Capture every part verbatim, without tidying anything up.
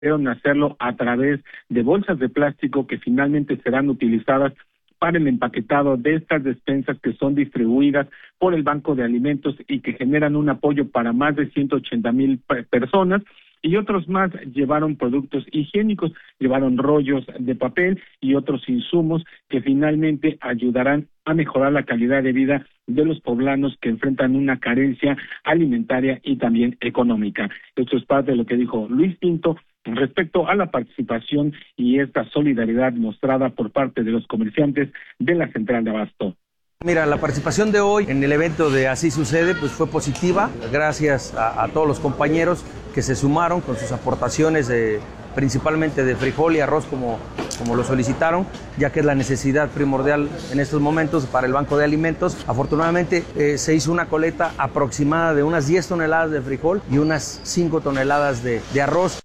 deben hacerlo a través de bolsas de plástico que finalmente serán utilizadas para el empaquetado de estas despensas que son distribuidas por el Banco de Alimentos y que generan un apoyo para más de ciento ochenta mil personas. Y otros más llevaron productos higiénicos, llevaron rollos de papel y otros insumos que finalmente ayudarán a mejorar la calidad de vida de los poblanos que enfrentan una carencia alimentaria y también económica. Esto es parte de lo que dijo Luis Pinto respecto a la participación y esta solidaridad mostrada por parte de los comerciantes de la Central de Abasto. Mira, la participación de hoy en el evento de Así Sucede pues fue positiva, gracias a, a todos los compañeros que se sumaron con sus aportaciones de, principalmente de frijol y arroz como, como lo solicitaron, ya que es la necesidad primordial en estos momentos para el Banco de Alimentos. Afortunadamente eh, se hizo una coleta aproximada de unas diez toneladas de frijol y unas cinco toneladas de, de arroz.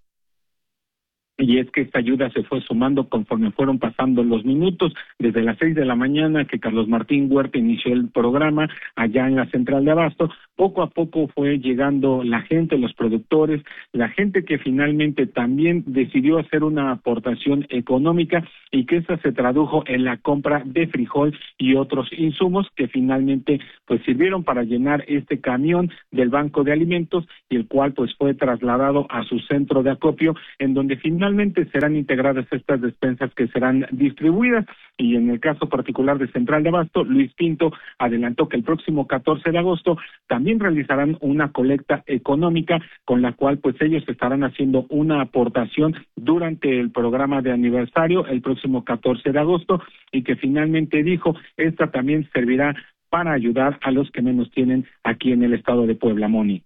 Y es que esta ayuda se fue sumando conforme fueron pasando los minutos, desde las seis de la mañana que Carlos Martín Huerta inició el programa allá en la Central de Abasto. Poco a poco fue llegando la gente, los productores, la gente que finalmente también decidió hacer una aportación económica y que esa se tradujo en la compra de frijol y otros insumos que finalmente pues sirvieron para llenar este camión del Banco de Alimentos y el cual pues fue trasladado a su centro de acopio en donde finalmente Finalmente serán integradas estas despensas que serán distribuidas y en el caso particular de Central de Abasto, Luis Pinto adelantó que el próximo catorce de agosto también realizarán una colecta económica con la cual pues ellos estarán haciendo una aportación durante el programa de aniversario el próximo catorce de agosto y que finalmente dijo, esta también servirá para ayudar a los que menos tienen aquí en el estado de Puebla, Moni.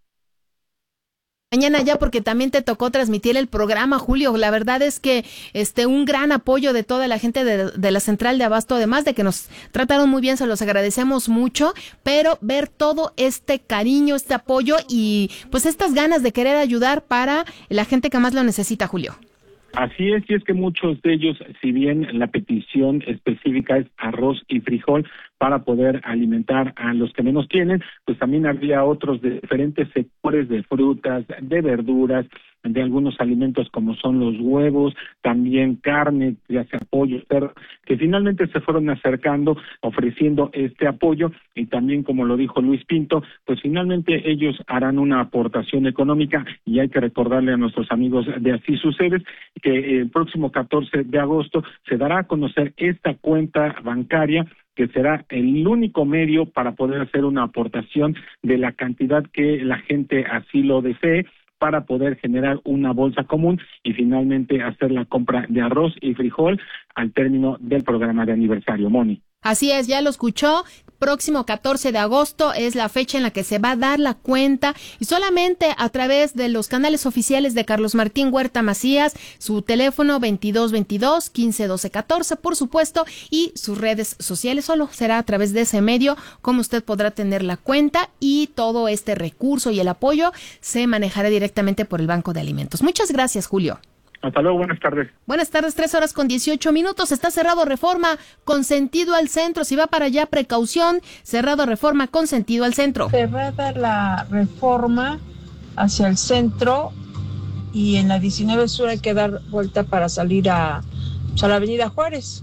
Mañana ya porque también te tocó transmitir el programa, Julio. La verdad es que este un gran apoyo de toda la gente de, de la Central de Abasto, además de que nos trataron muy bien, se los agradecemos mucho, pero ver todo este cariño, este apoyo y pues estas ganas de querer ayudar para la gente que más lo necesita, Julio. Así es, y es que muchos de ellos, si bien la petición específica es arroz y frijol para poder alimentar a los que menos tienen, pues también había otros de diferentes sectores de frutas, de verduras, de algunos alimentos como son los huevos, también carne, ya sea pollo, cerdo, que finalmente se fueron acercando, ofreciendo este apoyo y también, como lo dijo Luis Pinto, pues finalmente ellos harán una aportación económica y hay que recordarle a nuestros amigos de Así Sucede que el próximo catorce de agosto se dará a conocer esta cuenta bancaria que será el único medio para poder hacer una aportación de la cantidad que la gente así lo desee, para poder generar una bolsa común y finalmente hacer la compra de arroz y frijol al término del programa de aniversario, Moni. Así es, ya lo escuchó. Próximo catorce de agosto es la fecha en la que se va a dar la cuenta y solamente a través de los canales oficiales de Carlos Martín Huerta Macías, su teléfono veintidós veintidós, quince doce catorce, por supuesto, y sus redes sociales. Solo será a través de ese medio como usted podrá tener la cuenta y todo este recurso y el apoyo se manejará directamente por el Banco de Alimentos. Muchas gracias, Julio. Hasta luego, buenas tardes. Buenas tardes, tres horas con dieciocho minutos. Está cerrado Reforma con sentido al centro. Si va para allá, precaución. Cerrado Reforma con sentido al centro. Cerrada la Reforma hacia el centro y en la diecinueve Sur hay que dar vuelta para salir a, pues a la Avenida Juárez.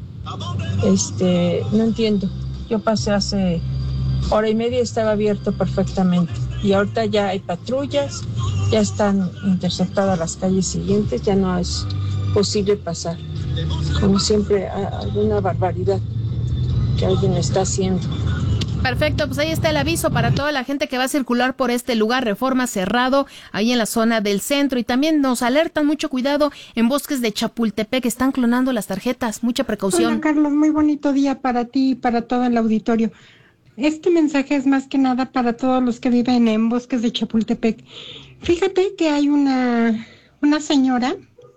Este, no entiendo. Yo pasé hace hora y media y estaba abierto perfectamente. Y ahorita ya hay patrullas, ya están interceptadas las calles siguientes, ya no es posible pasar. Como siempre, alguna barbaridad que alguien está haciendo. Perfecto, pues ahí está el aviso para toda la gente que va a circular por este lugar, Reforma cerrado, ahí en la zona del centro. Y también nos alertan, mucho cuidado en Bosques de Chapultepec, que están clonando las tarjetas, mucha precaución. Hola, Carlos, muy bonito día para ti y para todo el auditorio. Este mensaje es más que nada para todos los que viven en Bosques de Chapultepec. Fíjate que hay una, una señora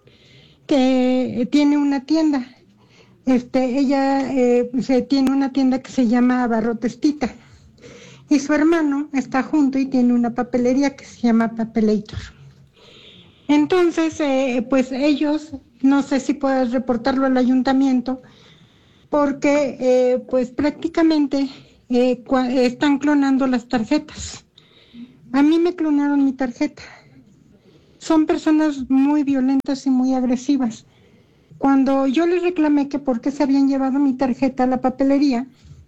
que tiene una tienda. Este, ella eh, se, tiene una tienda que se llama Abarrotes Tita. Y su hermano está junto y tiene una papelería que se llama Papelator. Entonces, eh, pues ellos, no sé si puedes reportarlo al ayuntamiento, porque eh, pues prácticamente... Eh, cua- están clonando las tarjetas. A mí me clonaron mi tarjeta son personas muy violentas y muy agresivas. Cuando yo les reclamé que por qué se habían llevado mi tarjeta a la papelería,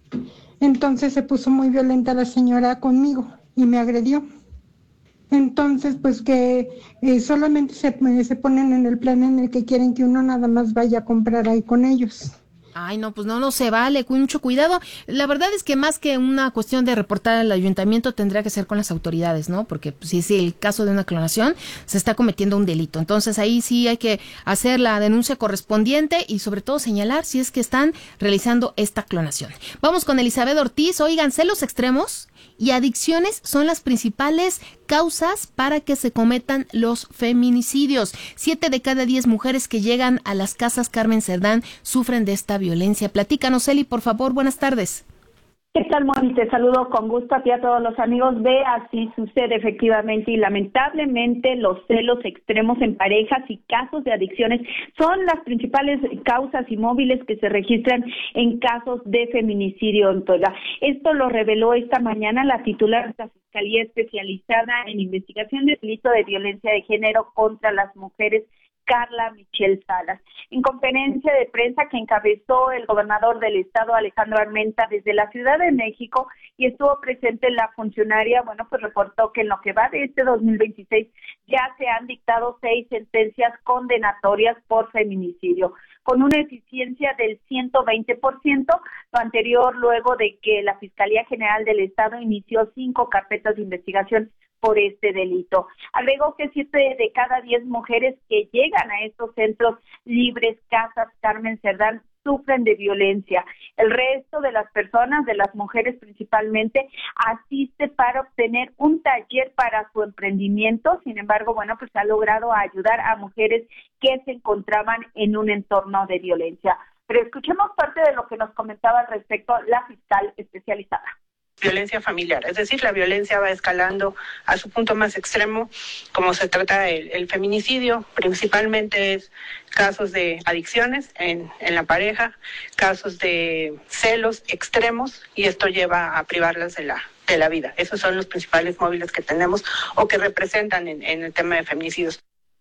entonces se puso muy violenta la señora conmigo y me agredió. Entonces, pues que eh, solamente se, se ponen en el plan en el que quieren que uno nada más vaya a comprar ahí con ellos. Ay, no, pues no, no se vale, con mucho cuidado. La verdad es que más que una cuestión de reportar al ayuntamiento, tendría que ser con las autoridades, ¿no? Porque pues, si es el caso de una clonación, se está cometiendo un delito. Entonces ahí sí hay que hacer la denuncia correspondiente y sobre todo señalar si es que están realizando esta clonación. Vamos con Elizabeth Ortiz. Oigan, celos extremos y adicciones son las principales causas para que se cometan los feminicidios. Siete de cada diez mujeres que llegan a las casas Carmen Cerdán sufren de esta violencia. Platícanos, Eli, por favor. Buenas tardes. ¿Qué tal, Moni? Te saludo con gusto a ti y a todos los amigos de Así Sucede, efectivamente, y lamentablemente los celos extremos en parejas y casos de adicciones son las principales causas y móviles que se registran en casos de feminicidio en Puebla. Esto lo reveló esta mañana la titular de la Fiscalía Especializada en Investigación de Delito de Violencia de Género contra las Mujeres, Carla Michelle Salas. En conferencia de prensa que encabezó el gobernador del estado, Alejandro Armenta, desde la Ciudad de México, y estuvo presente la funcionaria, bueno, pues reportó que en lo que va de este dos mil veintiséis ya se han dictado seis sentencias condenatorias por feminicidio, con una eficiencia del ciento veinte por ciento, lo anterior luego de que la Fiscalía General del Estado inició cinco carpetas de investigación por este delito. Agregó que siete de cada diez mujeres que llegan a estos centros libres, casas Carmen Cerdán, sufren de violencia. El resto de las personas, de las mujeres principalmente, asiste para obtener un taller para su emprendimiento. Sin embargo, bueno, pues ha logrado ayudar a mujeres que se encontraban en un entorno de violencia. Pero escuchemos parte de lo que nos comentaba al respecto la fiscal especializada. Violencia familiar, es decir, la violencia va escalando a su punto más extremo, como se trata el, el feminicidio, principalmente es casos de adicciones en, en la pareja, casos de celos extremos, y esto lleva a privarlas de la, de la vida. Esos son los principales móviles que tenemos o que representan en, en el tema de feminicidios.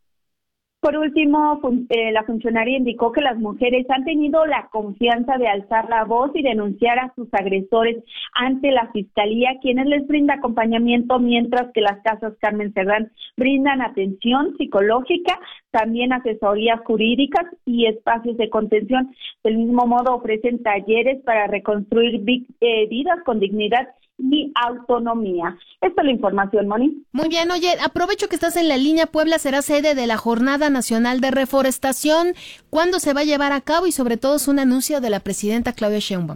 Por último, eh, la funcionaria indicó que las mujeres han tenido la confianza de alzar la voz y denunciar a sus agresores ante la Fiscalía, quienes les brinda acompañamiento, mientras que las casas Carmen Cerdán brindan atención psicológica, también asesorías jurídicas y espacios de contención. Del mismo modo, ofrecen talleres para reconstruir vi- eh, vidas con dignidad y autonomía. Esta es la información, Moni. Muy bien, oye, aprovecho que estás en la línea. Puebla será sede de la Jornada Nacional de Reforestación. ¿Cuándo se va a llevar a cabo? Y sobre todo es un anuncio de la presidenta Claudia Sheinbaum.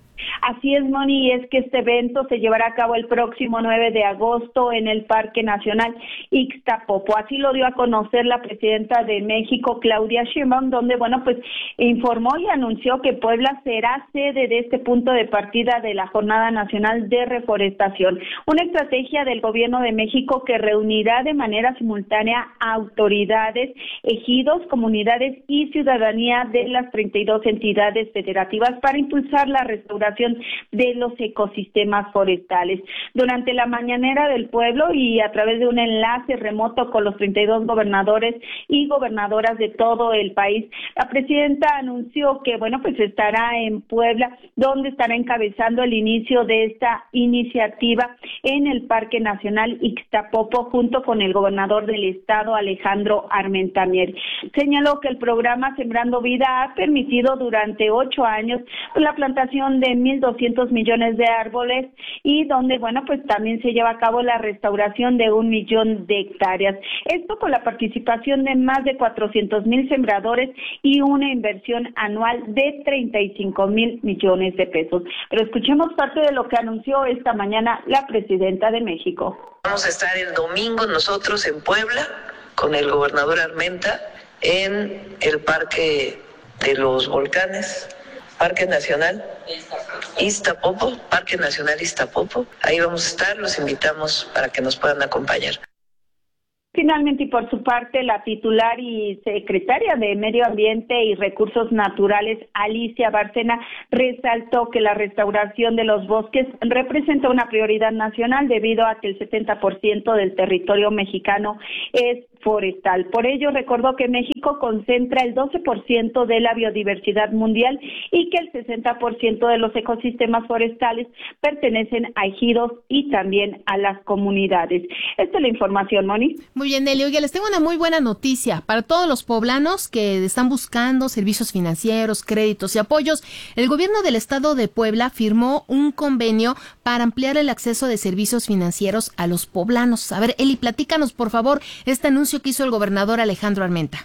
Así es, Moni, y es que este evento se llevará a cabo el próximo nueve de agosto en el Parque Nacional Ixtapopo. Así lo dio a conocer la presidenta de México, Claudia Sheinbaum, donde, bueno, pues informó y anunció que Puebla será sede de este punto de partida de la Jornada Nacional de Reforestación, una estrategia del Gobierno de México que reunirá de manera simultánea a autoridades, ejidos, comunidades y ciudadanía de las treinta y dos entidades federativas para impulsar la restauración de los ecosistemas forestales. Durante la mañanera del pueblo y a través de un enlace remoto con los treinta y dos gobernadores y gobernadoras de todo el país, la presidenta anunció que, bueno, pues estará en Puebla, donde estará encabezando el inicio de esta iniciativa en el Parque Nacional Ixtapopo junto con el gobernador del estado, Alejandro Armenta Mier. Señaló que el programa Sembrando Vida ha permitido durante ocho años la plantación de mil doscientos millones de árboles y donde, bueno, pues también se lleva a cabo la restauración de un millón de hectáreas. Esto con la participación de más de cuatrocientos mil sembradores y una inversión anual de treinta y cinco mil millones de pesos. Pero escuchemos parte de lo que anunció esta mañana la presidenta de México. Vamos a estar el domingo nosotros en Puebla con el gobernador Armenta en el Parque de los Volcanes, Parque Nacional Ixtapopo, Parque Nacional Ixtapopo. Ahí vamos a estar, los invitamos para que nos puedan acompañar. Finalmente, y por su parte, la titular y secretaria de Medio Ambiente y Recursos Naturales, Alicia Bárcena, resaltó que la restauración de los bosques representa una prioridad nacional debido a que el setenta por ciento del territorio mexicano es forestal. Por ello, recordó que México concentra el doce por ciento de la biodiversidad mundial y que el sesenta por ciento de los ecosistemas forestales pertenecen a ejidos y también a las comunidades. Esta es la información, Moni. Muy bien, Nelly. Oye, les tengo una muy buena noticia para todos los poblanos que están buscando servicios financieros, créditos y apoyos. El gobierno del estado de Puebla firmó un convenio para ampliar el acceso de servicios financieros a los poblanos. A ver, Eli, platícanos, por favor, este anuncio que hizo el gobernador Alejandro Armenta.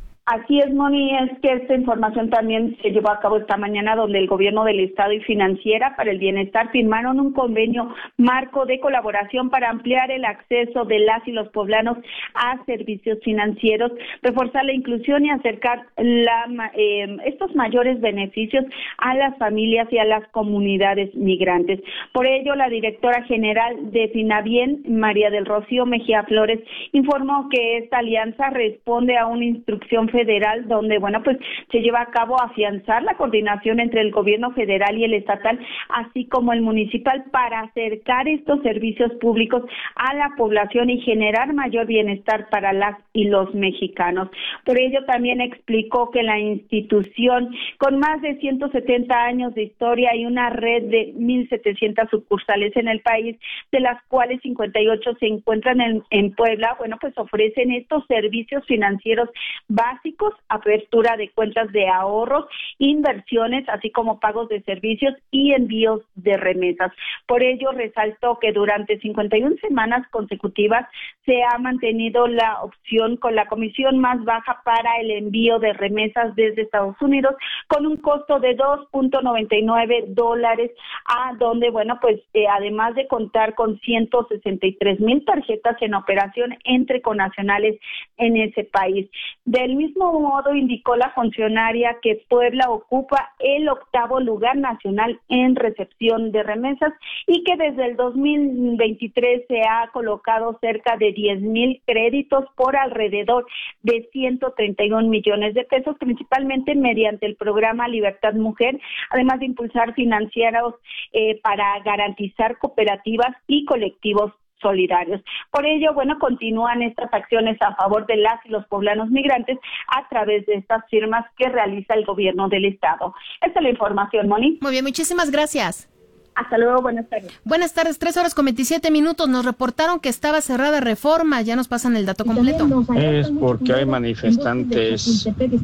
Así es, Moni, es que esta información también se llevó a cabo esta mañana, donde el gobierno del Estado y Financiera para el Bienestar firmaron un convenio marco de colaboración para ampliar el acceso de las y los poblanos a servicios financieros, reforzar la inclusión y acercar la, eh, estos mayores beneficios a las familias y a las comunidades migrantes. Por ello, la directora general de Finabien, María del Rocío Mejía Flores, informó que esta alianza responde a una instrucción federal donde, bueno, pues se lleva a cabo afianzar la coordinación entre el gobierno federal y el estatal, así como el municipal, para acercar estos servicios públicos a la población y generar mayor bienestar para las y los mexicanos. Por ello, también explicó que la institución, con más de ciento setenta años de historia y una red de mil setecientas sucursales en el país, de las cuales cincuenta y ocho se encuentran en, en Puebla, bueno, pues ofrecen estos servicios financieros básicos, apertura de cuentas de ahorros, inversiones, así como pagos de servicios y envíos de remesas. Por ello, resaltó que durante cincuenta y una semanas consecutivas se ha mantenido la opción con la comisión más baja para el envío de remesas desde Estados Unidos, con un costo de dos punto noventa y nueve dólares, a donde, bueno, pues eh, además de contar con ciento sesenta y tres mil tarjetas en operación entre connacionales en ese país. Del mismo modo, indicó la funcionaria que Puebla ocupa el octavo lugar nacional en recepción de remesas y que desde el dos mil veintitrés se ha colocado cerca de diez mil créditos por alrededor de ciento treinta y un millones de pesos, principalmente mediante el programa Libertad Mujer, además de impulsar financieros eh, para garantizar cooperativas y colectivos solidarios. Por ello, bueno, continúan estas acciones a favor de las y los poblanos migrantes a través de estas firmas que realiza el gobierno del estado. Esta es la información, Moni. Muy bien, muchísimas gracias. Hasta luego, buenas tardes. Buenas tardes, tres horas con veintisiete minutos. Nos reportaron que estaba cerrada Reforma. Ya nos pasan el dato completo. Es porque hay manifestantes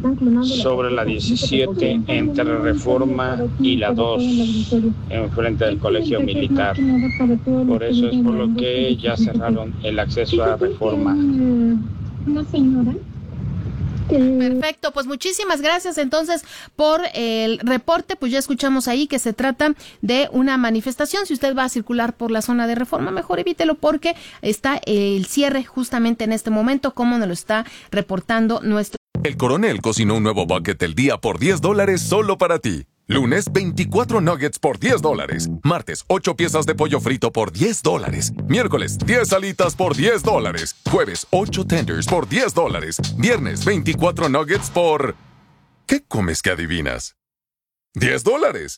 sobre la diecisiete entre Reforma y la dos, enfrente del Colegio Militar. Por eso es por lo que ya cerraron el acceso a Reforma. Una señora. Perfecto, pues muchísimas gracias entonces por el reporte. Pues ya escuchamos ahí que se trata de una manifestación. Si usted va a circular por la zona de Reforma, mejor evítelo porque está el cierre justamente en este momento, como nos lo está reportando nuestro. El Coronel cocinó un nuevo bucket del día por diez dólares solo para ti. Lunes, veinticuatro nuggets por diez dólares. Martes, ocho piezas de pollo frito por diez dólares. Miércoles, diez alitas por diez dólares. Jueves, ocho tenders por diez dólares. Viernes, veinticuatro nuggets por... ¿Qué comes que adivinas? diez dólares.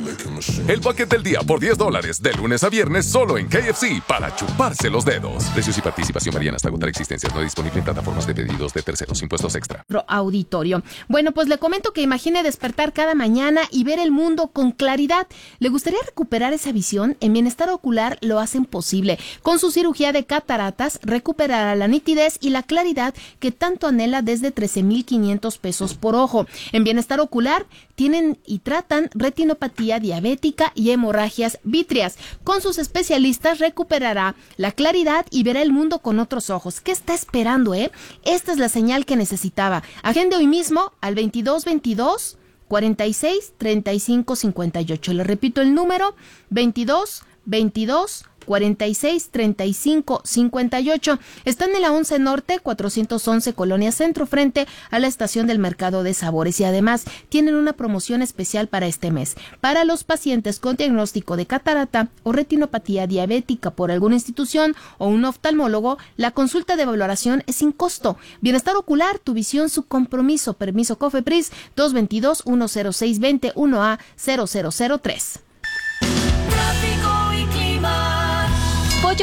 El bucket del día por diez dólares, de lunes a viernes, solo en K F C, para chuparse los dedos. Precios y participación varían hasta agotar existencias. No disponible en plataformas de pedidos de terceros. Impuestos extra. Auditorio. Bueno, pues le comento que imagine despertar cada mañana y ver el mundo con claridad. ¿Le gustaría recuperar esa visión? En Bienestar Ocular lo hacen posible. Con su cirugía de cataratas, recuperará la nitidez y la claridad que tanto anhela desde trece mil quinientos pesos por ojo. En Bienestar Ocular tienen y tratan retinopatía diabética y hemorragias vítreas. Con sus especialistas recuperará la claridad y verá el mundo con otros ojos. ¿Qué está esperando, eh? Esta es la señal que necesitaba. Agende hoy mismo al veintidós veintidós cuarenta y seis treinta y cinco cincuenta y ocho. Le repito el número: veintidós veintidós cuarenta y seis treinta y cinco cincuenta y ocho. Están en la once Norte, cuatrocientos once Colonia Centro, frente a la estación del Mercado de Sabores, y además tienen una promoción especial para este mes. Para los pacientes con diagnóstico de catarata o retinopatía diabética por alguna institución o un oftalmólogo, la consulta de valoración es sin costo. Bienestar Ocular, tu visión, su compromiso. Permiso COFEPRIS dos veintidós uno cero seis veintiuno A cero cero cero tres. Pollo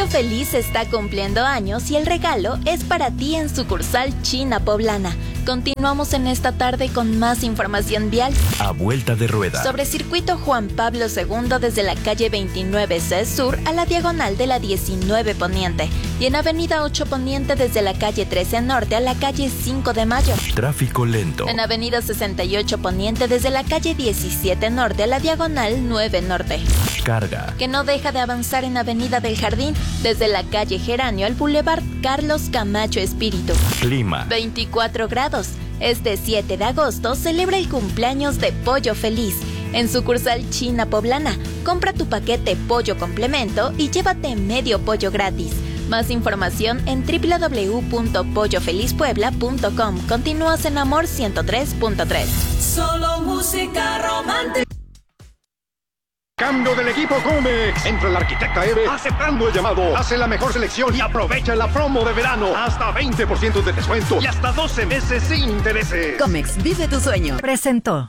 Pollo Feliz está cumpliendo años y el regalo es para ti en sucursal China Poblana. Continuamos en esta tarde con más información vial. A vuelta de rueda. Sobre circuito Juan Pablo segundo desde la calle veintinueve C Sur a la diagonal de la diecinueve Poniente. Y en avenida ocho Poniente desde la calle trece Norte a la calle cinco de Mayo. Tráfico lento. En avenida sesenta y ocho Poniente desde la calle diecisiete Norte a la diagonal nueve Norte. Carga. Que no deja de avanzar en avenida del Jardín desde la calle Geranio al Boulevard Carlos Camacho Espíritu. Clima. veinticuatro grados. Este siete de agosto celebra el cumpleaños de Pollo Feliz. En sucursal China Poblana, compra tu paquete pollo complemento y llévate medio pollo gratis. Más información en doble u doble u doble u punto pollo feliz puebla punto com. Continúas en Amor ciento tres punto tres. Solo música romántica. Cambio del equipo Comex. Entra el arquitecta Eve aceptando el llamado. Hace la mejor selección y aprovecha la promo de verano. Hasta veinte por ciento de descuento y hasta doce meses sin intereses. Comex, vive tu sueño. Presentó.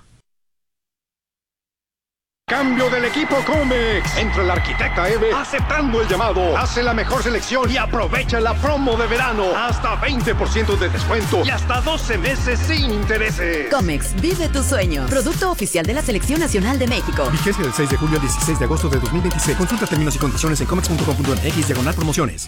Cambio del equipo Comex. Entra el arquitecta Eve aceptando el llamado. Hace la mejor selección y aprovecha la promo de verano. Hasta veinte por ciento de descuento y hasta doce meses sin intereses. Comex, vive tu sueño. Producto oficial de la Selección Nacional de México. Vigencia del seis de julio al dieciséis de agosto de dos mil veintiséis. Consulta términos y condiciones en comex punto com punto m x diagonal promociones.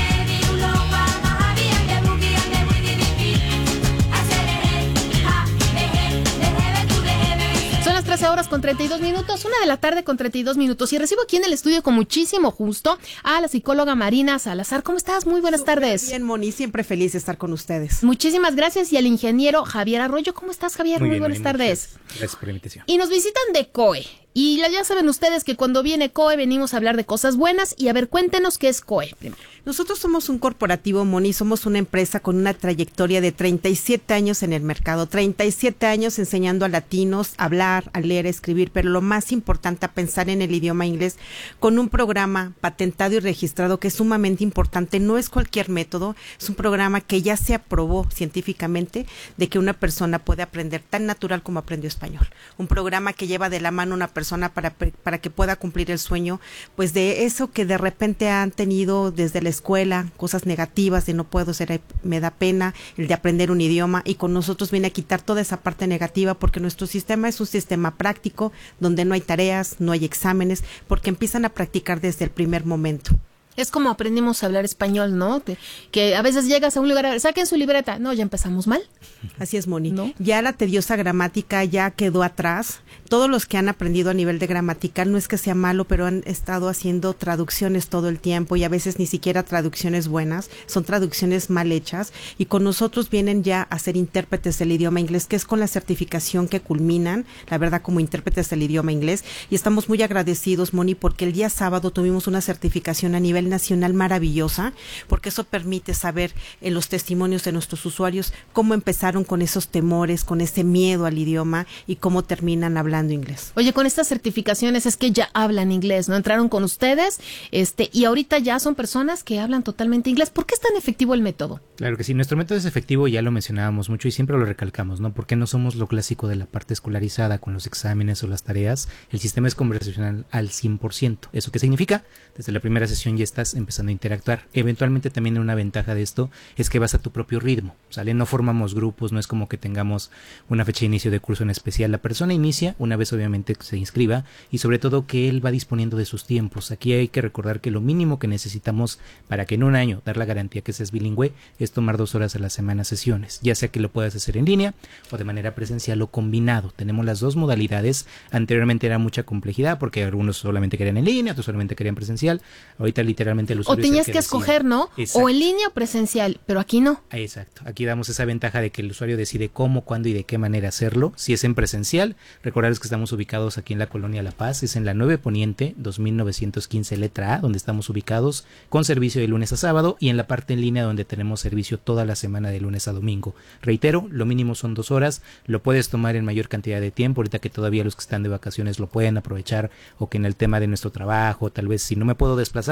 trece horas con treinta y dos minutos, una de la tarde con treinta y dos minutos. Y recibo aquí en el estudio con muchísimo gusto a la psicóloga Marina Salazar. ¿Cómo estás? Muy buenas Súper tardes. Bien, Moni, siempre feliz de estar con ustedes. Muchísimas gracias. Y al ingeniero Javier Arroyo. ¿Cómo estás, Javier? Muy, Muy bien, buenas tardes. Gracias. gracias por la invitación. Y nos visitan de C O E. Y ya saben ustedes que cuando viene C O E venimos a hablar de cosas buenas. Y a ver, cuéntenos qué es C O E primero. Nosotros somos un corporativo, Moni, somos una empresa con una trayectoria de treinta y siete años en el mercado, treinta y siete años enseñando a latinos a hablar, a leer, a escribir, pero lo más importante, a pensar en el idioma inglés, con un programa patentado y registrado que es sumamente importante. No es cualquier método, es un programa que ya se aprobó científicamente de que una persona puede aprender tan natural como aprendió español. Un programa que lleva de la mano una persona para, para que pueda cumplir el sueño, pues de eso que de repente han tenido desde la escuela, cosas negativas de no puedo ser, me da pena, el de aprender un idioma, y con nosotros viene a quitar toda esa parte negativa, porque nuestro sistema es un sistema práctico, donde no hay tareas, no hay exámenes, porque empiezan a practicar desde el primer momento. Es como aprendimos a hablar español, ¿no? Que, que a veces llegas a un lugar, saquen su libreta. No, ya empezamos mal. Así es, Moni. ¿No? Ya la tediosa gramática ya quedó atrás. Todos los que han aprendido a nivel de gramática, no es que sea malo, pero han estado haciendo traducciones todo el tiempo y a veces ni siquiera traducciones buenas, son traducciones mal hechas, y con nosotros vienen ya a ser intérpretes del idioma inglés, que es con la certificación que culminan, la verdad, como intérpretes del idioma inglés, y estamos muy agradecidos, Moni, porque el día sábado tuvimos una certificación a nivel nacional maravillosa, porque eso permite saber en los testimonios de nuestros usuarios cómo empezaron con esos temores, con ese miedo al idioma y cómo terminan hablando inglés. Oye, con estas certificaciones es que ya hablan inglés, ¿no? Entraron con ustedes, este, y ahorita ya son personas que hablan totalmente inglés. ¿Por qué es tan efectivo el método? Claro que sí, nuestro método es efectivo, ya lo mencionábamos mucho y siempre lo recalcamos, ¿no? Porque no somos lo clásico de la parte escolarizada con los exámenes o las tareas. El sistema es conversacional al cien por ciento. ¿Eso qué significa? Desde la primera sesión ya estás empezando a interactuar. Eventualmente también una ventaja de esto es que vas a tu propio ritmo, ¿sale? No formamos grupos, no es como que tengamos una fecha de inicio de curso en especial. La persona inicia una vez obviamente se inscriba y sobre todo que él va disponiendo de sus tiempos. Aquí hay que recordar que lo mínimo que necesitamos para que en un año dar la garantía que seas bilingüe es tomar dos horas a la semana sesiones, ya sea que lo puedas hacer en línea o de manera presencial o combinado. Tenemos las dos modalidades. Anteriormente era mucha complejidad porque algunos solamente querían en línea, otros solamente querían presencial. Ahorita literalmente el usuario o tenías que, que escoger, decide. ¿no? Exacto. O en línea o presencial, pero aquí no. Exacto. Aquí damos esa ventaja de que el usuario decide cómo, cuándo y de qué manera hacerlo. Si es en presencial, recordarles que estamos ubicados aquí en la Colonia La Paz, es en la nueve Poniente, dos mil novecientos quince letra A, donde estamos ubicados con servicio de lunes a sábado, y en la parte en línea donde tenemos servicio toda la semana de lunes a domingo. Reitero, lo mínimo son dos horas, lo puedes tomar en mayor cantidad de tiempo, ahorita que todavía los que están de vacaciones lo pueden aprovechar, o que en el tema de nuestro trabajo, tal vez si no me puedo desplazar,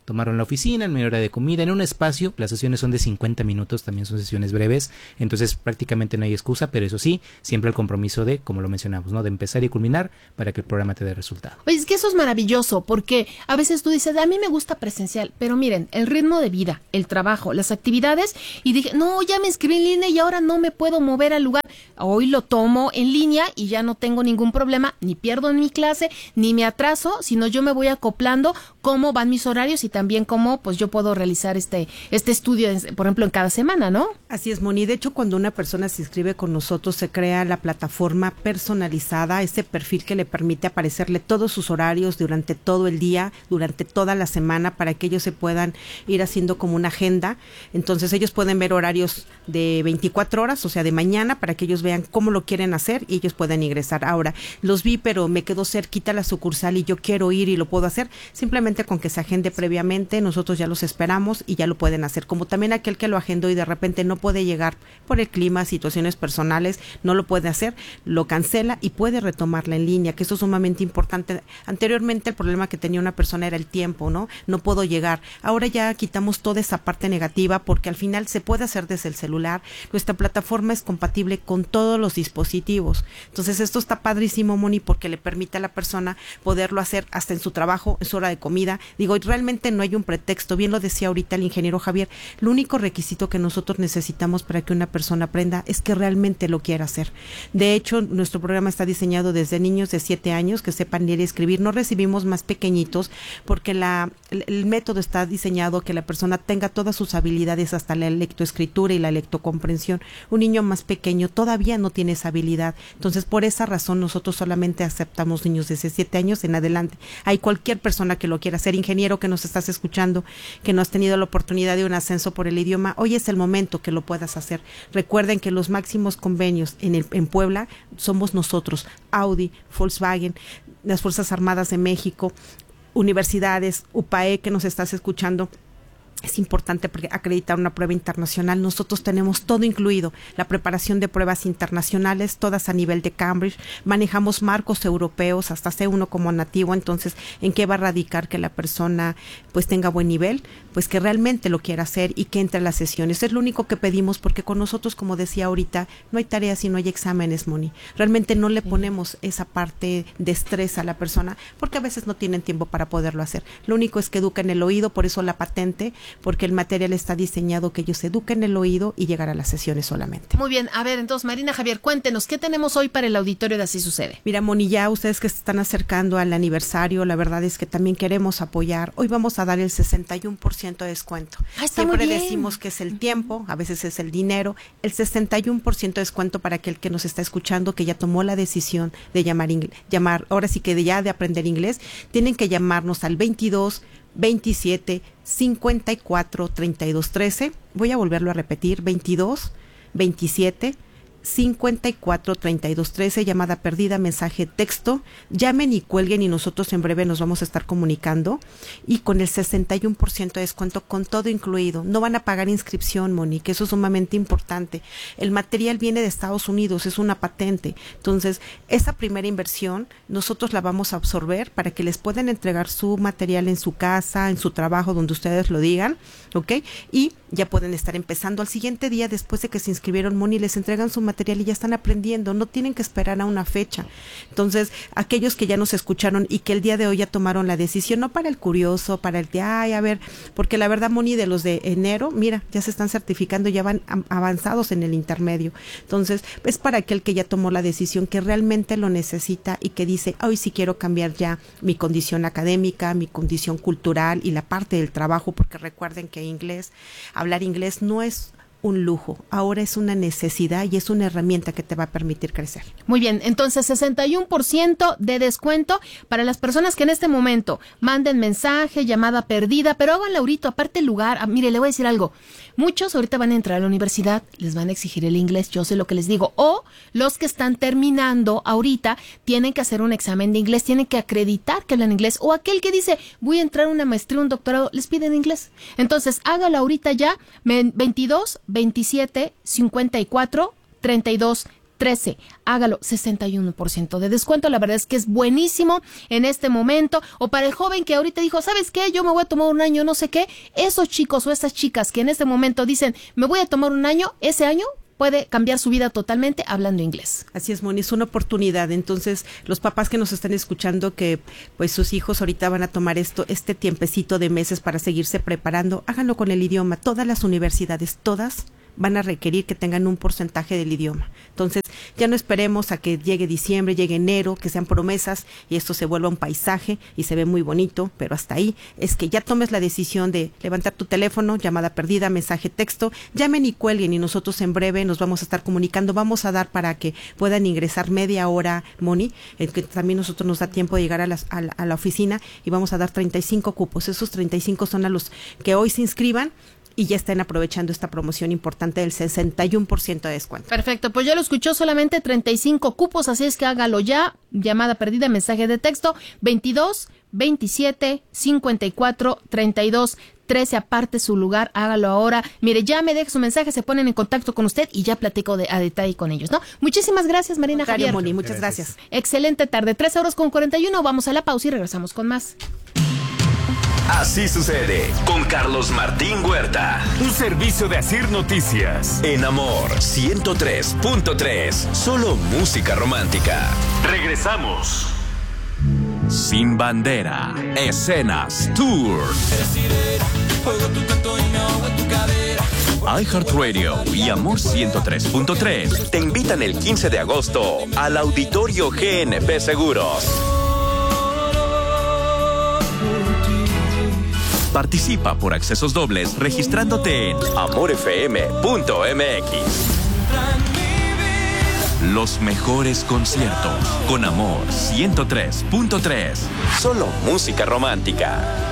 tomarlo en la oficina, en media hora de comida, en un espacio. Las sesiones son de cincuenta minutos, también son sesiones breves, entonces prácticamente no hay excusa, pero eso sí, siempre el compromiso de, como lo mencionamos, ¿no? De empezar y culminar para que el programa te dé resultado. Oye, es que eso es maravilloso, porque a veces tú dices, a mí me gusta presencial, pero miren, el ritmo de vida, el trabajo, las actividades, y dije, no, ya me inscribí en línea y ahora no me puedo mover al lugar. Hoy lo tomo en línea y ya no tengo ningún problema, ni pierdo en mi clase, ni me atraso, sino yo me voy acoplando cómo van mis horarios y también cómo pues yo puedo realizar este este estudio, por ejemplo, en cada semana, ¿no? Así es, Moni. De hecho, cuando una persona se inscribe con nosotros, se crea la plataforma personalizada, ese perfil que le permite aparecerle todos sus horarios durante todo el día, durante toda la semana, para que ellos se puedan ir haciendo como una agenda. Entonces, ellos pueden ver horarios de veinticuatro horas, o sea, de mañana, para que ellos vean cómo lo quieren hacer y ellos pueden ingresar. Ahora, los vi, pero me quedó cerquita la sucursal y yo quiero ir y lo puedo hacer. Simplemente con que se agende previamente, nosotros ya los esperamos y ya lo pueden hacer. Como también aquel que lo agendó y de repente no puede llegar por el clima, situaciones personales, no lo puede hacer, lo cancela y puede retomarla en línea, que eso es sumamente importante. Anteriormente el problema que tenía una persona era el tiempo, ¿no? No puedo llegar. Ahora ya quitamos toda esa parte negativa porque al final se puede hacer desde el celular. Nuestra plataforma es compatible con todos los dispositivos. Entonces esto está padrísimo, Moni, porque le permite a la persona poderlo hacer hasta en su trabajo, en su hora de comida. Digo, realmente no hay un pretexto. Bien lo decía ahorita el ingeniero Javier, lo único requisito que nosotros necesitamos para que una persona aprenda es que realmente lo quiera hacer. De hecho, nuestro programa está diseñado desde niños de siete años que sepan leer y escribir. No recibimos más pequeñitos porque la, el, el método está diseñado que la persona tenga todas sus habilidades hasta la lectoescritura y la lectocomprensión. Un niño más pequeño todavía no tiene esa habilidad. Entonces, por esa razón, nosotros solamente aceptamos niños de siete años en adelante. Hay cualquier persona que lo quiera hacer. Ingeniero que nos estás escuchando, que no has tenido la oportunidad de un ascenso por el idioma, hoy es el momento que lo puedas hacer. Recuerden que los máximos convenios en, el, en Puebla somos nosotros, Audi, Volkswagen, las Fuerzas Armadas de México, universidades, U P A E que nos estás escuchando. Es importante acreditar una prueba internacional. Nosotros tenemos todo incluido, la preparación de pruebas internacionales, todas a nivel de Cambridge. Manejamos marcos europeos, hasta C uno como nativo. Entonces, ¿en qué va a radicar que la persona pues tenga buen nivel? Pues que realmente lo quiera hacer y que entre a las sesiones. Es lo único que pedimos porque con nosotros, como decía ahorita, no hay tareas y no hay exámenes, Moni. Realmente no le ponemos esa parte de estrés a la persona porque a veces no tienen tiempo para poderlo hacer. Lo único es que eduquen el oído, por eso la patente, porque el material está diseñado que ellos eduquen el oído y llegar a las sesiones solamente. Muy bien, a ver, entonces Marina, Javier, cuéntenos, ¿qué tenemos hoy para el auditorio de Así Sucede? Mira, Moni, ya ustedes que se están acercando al aniversario, la verdad es que también queremos apoyar. Hoy vamos a dar el sesenta y uno por ciento de descuento. Ah, está Siempre muy bien. Decimos que es el tiempo, a veces es el dinero, el sesenta y uno por ciento de descuento para aquel que nos está escuchando, que ya tomó la decisión de llamar, llamar ahora sí que de ya de aprender inglés, tienen que llamarnos al veintidós veintisiete cincuenta y cuatro treinta y dos trece. Voy a volverlo a repetir, veintidós veintisiete cincuenta y cuatro treinta y dos trece, llamada perdida, mensaje, texto. Llamen y cuelguen y nosotros en breve nos vamos a estar comunicando. Y con el sesenta y uno por ciento de descuento, con todo incluido. No van a pagar inscripción, Moni, que eso es sumamente importante. El material viene de Estados Unidos, es una patente. Entonces, esa primera inversión nosotros la vamos a absorber para que les puedan entregar su material en su casa, en su trabajo, donde ustedes lo digan, ¿ok? Y ya pueden estar empezando al siguiente día, después de que se inscribieron, Moni, les entregan su material y ya están aprendiendo, no tienen que esperar a una fecha. Entonces, aquellos que ya nos escucharon y que el día de hoy ya tomaron la decisión, no para el curioso, para el que, ay, a ver, porque la verdad, Moni, de los de enero, mira, ya se están certificando, ya van avanzados en el intermedio. Entonces, es para aquel que ya tomó la decisión, que realmente lo necesita y que dice, hoy sí quiero cambiar ya mi condición académica, mi condición cultural y la parte del trabajo, porque recuerden que inglés, hablar inglés no es un lujo, ahora es una necesidad y es una herramienta que te va a permitir crecer. Muy bien, entonces sesenta y uno por ciento de descuento para las personas que en este momento manden mensaje, llamada perdida, pero háganlo ahorita, aparte el lugar. Ah, mire, le voy a decir algo, muchos ahorita van a entrar a la universidad, les van a exigir el inglés, yo sé lo que les digo, o los que están terminando ahorita tienen que hacer un examen de inglés, tienen que acreditar que hablan inglés, o aquel que dice, voy a entrar a una maestría, un doctorado, les piden inglés. Entonces, hágalo ahorita ya, veintidós veintisiete cincuenta y cuatro treinta y dos trece, hágalo, sesenta y uno por ciento de descuento. La verdad es que es buenísimo en este momento. O para el joven que ahorita dijo, ¿sabes qué? Yo me voy a tomar un año, no sé qué. Esos chicos o esas chicas que en este momento dicen, me voy a tomar un año, ese año puede cambiar su vida totalmente hablando inglés. Así es, Moni, es una oportunidad. Entonces, los papás que nos están escuchando, que pues sus hijos ahorita van a tomar esto, este tiempecito de meses para seguirse preparando, háganlo con el idioma. Todas las universidades, todas van a requerir que tengan un porcentaje del idioma. Entonces, ya no esperemos a que llegue diciembre, llegue enero, que sean promesas y esto se vuelva un paisaje y se ve muy bonito, pero hasta ahí es que ya tomes la decisión de levantar tu teléfono, llamada perdida, mensaje, texto, llamen y cuelguen y nosotros en breve nos vamos a estar comunicando, vamos a dar para que puedan ingresar media hora, Moni, el que también nosotros nos da tiempo de llegar a, las, a, la, a la oficina y vamos a dar treinta y cinco cupos. Esos treinta y cinco son a los que hoy se inscriban y ya estén aprovechando esta promoción importante del sesenta y uno por ciento de descuento. Perfecto, pues ya lo escuchó, solamente treinta y cinco cupos, así es que hágalo ya. Llamada perdida, mensaje de texto, veintidós, veintisiete, cincuenta y cuatro, treinta y dos, trece, aparte su lugar, hágalo ahora. Mire, ya me deja su mensaje, se ponen en contacto con usted y ya platico de, a detalle con ellos, ¿no? Muchísimas gracias, Marina Contrario, Javier. Moni, muchas gracias. gracias. Excelente tarde, tres horas con cuarenta y uno, vamos a la pausa y regresamos con más. Así sucede con Carlos Martín Huerta. Un servicio de Asir Noticias. En Amor ciento tres punto tres. Solo música romántica. Regresamos. Sin bandera. Escenas Tour. iHeartRadio y Amor ciento tres punto tres te invitan el quince de agosto al Auditorio G N P Seguros. Participa por accesos dobles registrándote en amor f m punto m x. Los mejores conciertos con Amor ciento tres punto tres. Solo música romántica.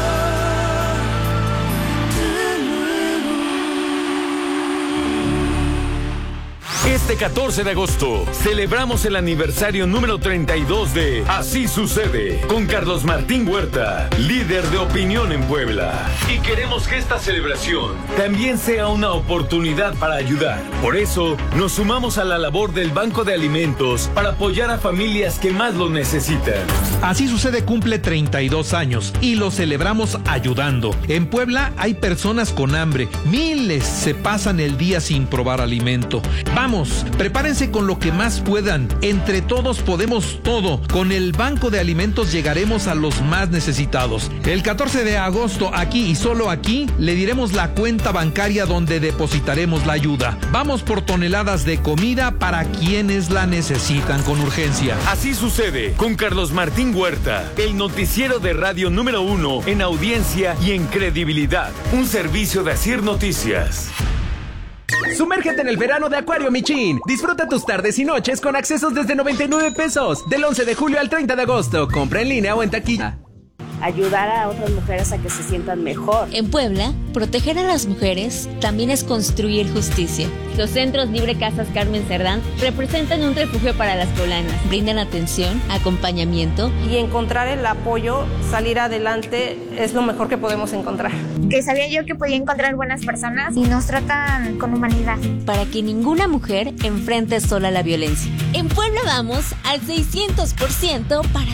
Este catorce de agosto celebramos el aniversario número treinta y dos de Así Sucede con Carlos Martín Huerta, líder de opinión en Puebla. Y queremos que esta celebración también sea una oportunidad para ayudar. Por eso nos sumamos a la labor del Banco de Alimentos para apoyar a familias que más lo necesitan. Así Sucede cumple treinta y dos años y lo celebramos ayudando. En Puebla hay personas con hambre, miles se pasan el día sin probar alimento. Vamos, prepárense con lo que más puedan. Entre todos podemos todo. Con el Banco de Alimentos llegaremos a los más necesitados. El catorce de agosto, aquí y solo aquí, le diremos la cuenta bancaria donde depositaremos la ayuda. Vamos por toneladas de comida para quienes la necesitan con urgencia. Así Sucede con Carlos Martín Huerta, el noticiero de radio número uno en audiencia y en credibilidad. Un servicio de Asir Noticias. Sumérgete en el verano de Acuario Michin. Disfruta tus tardes y noches con accesos desde noventa y nueve pesos. Del once de julio al treinta de agosto. Compra en línea o en taquilla. Ayudar a otras mujeres a que se sientan mejor. En Puebla, proteger a las mujeres también es construir justicia. Los centros Libre Casas Carmen Cerdán representan un refugio para las poblanas. Brindan atención, acompañamiento. Y encontrar el apoyo, salir adelante, es lo mejor que podemos encontrar. Que sabía yo que podía encontrar buenas personas y nos tratan con humanidad. Para que ninguna mujer enfrente sola la violencia. En Puebla vamos al seiscientos por ciento para...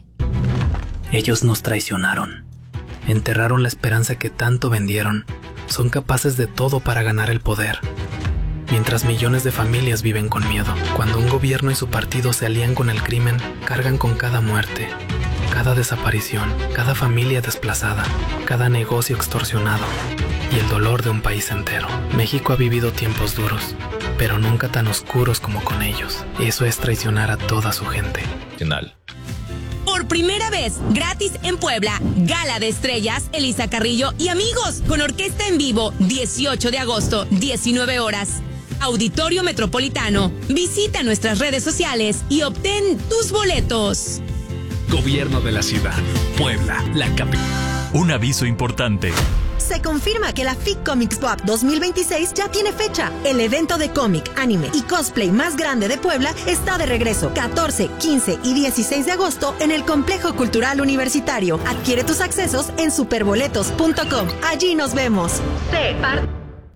Ellos nos traicionaron, enterraron la esperanza que tanto vendieron, son capaces de todo para ganar el poder. Mientras millones de familias viven con miedo, cuando un gobierno y su partido se alían con el crimen, cargan con cada muerte, cada desaparición, cada familia desplazada, cada negocio extorsionado y el dolor de un país entero. México ha vivido tiempos duros, pero nunca tan oscuros como con ellos. Eso es traicionar a toda su gente. Final. Por primera vez, gratis en Puebla, Gala de Estrellas, Elisa Carrillo y amigos, con orquesta en vivo, dieciocho de agosto, diecinueve horas. Auditorio Metropolitano. Visita nuestras redes sociales y obtén tus boletos. Gobierno de la Ciudad, Puebla, la capital. Un aviso importante. Se confirma que la F I C Comics Pop dos mil veintiséis ya tiene fecha. El evento de cómic, anime y cosplay más grande de Puebla está de regreso catorce, quince y dieciséis de agosto en el Complejo Cultural Universitario. Adquiere tus accesos en superboletos punto com. Allí nos vemos.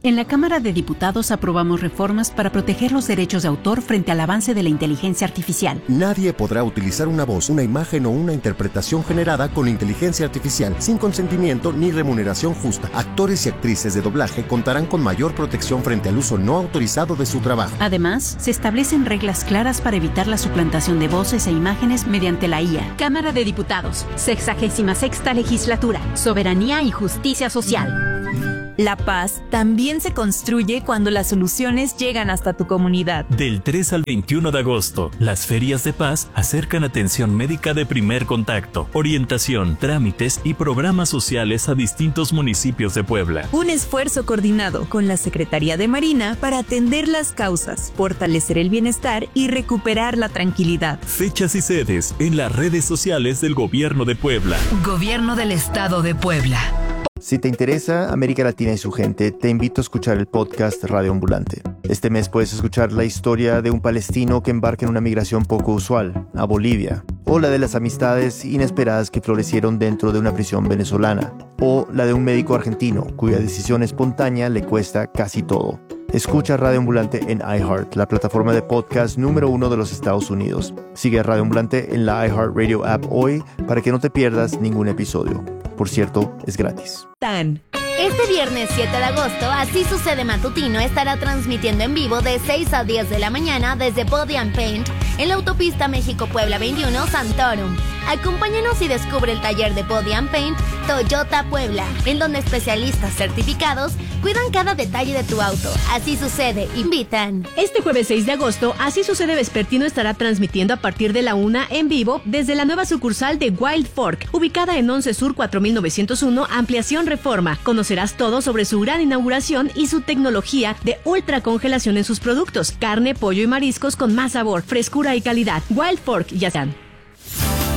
En la Cámara de Diputados aprobamos reformas para proteger los derechos de autor frente al avance de la inteligencia artificial. Nadie podrá utilizar una voz, una imagen o una interpretación generada con inteligencia artificial sin consentimiento ni remuneración justa. Actores y actrices de doblaje contarán con mayor protección frente al uso no autorizado de su trabajo. Además, se establecen reglas claras para evitar la suplantación de voces e imágenes mediante la I A. Cámara de Diputados, sexagésima sexta legislatura, soberanía y justicia social. La paz también se construye cuando las soluciones llegan hasta tu comunidad. Del tres al veintiuno de agosto, las ferias de paz acercan atención médica de primer contacto, orientación, trámites y programas sociales a distintos municipios de Puebla. Un esfuerzo coordinado con la Secretaría de Marina para atender las causas, fortalecer el bienestar y recuperar la tranquilidad. Fechas y sedes en las redes sociales del Gobierno de Puebla. Gobierno del Estado de Puebla. Si te interesa América Latina y su gente, te invito a escuchar el podcast Radio Ambulante. Este mes puedes escuchar la historia de un palestino que embarca en una migración poco usual, a Bolivia, o la de las amistades inesperadas que florecieron dentro de una prisión venezolana, o la de un médico argentino cuya decisión espontánea le cuesta casi todo. Escucha Radio Ambulante en iHeart, la plataforma de podcast número uno de los Estados Unidos. Sigue a Radio Ambulante en la iHeartRadio app hoy para que no te pierdas ningún episodio. Por cierto, es gratis. Tan. Este viernes siete de agosto, Así Sucede Matutino estará transmitiendo en vivo de seis a diez de la mañana desde Body and Paint en la autopista México-Puebla veintiuno Santorum. Acompáñanos y descubre el taller de Body and Paint Toyota Puebla, en donde especialistas certificados cuidan cada detalle de tu auto. Así Sucede, invitan. Este jueves seis de agosto, Así Sucede Vespertino estará transmitiendo a partir de la una en vivo desde la nueva sucursal de Wild Fork, ubicada en once Sur cuatro mil novecientos uno, Ampliación Reforma. Conocerás todo sobre su gran inauguración y su tecnología de ultra congelación en sus productos. Carne, pollo y mariscos con más sabor, frescura y calidad. Wild Fork, ya están.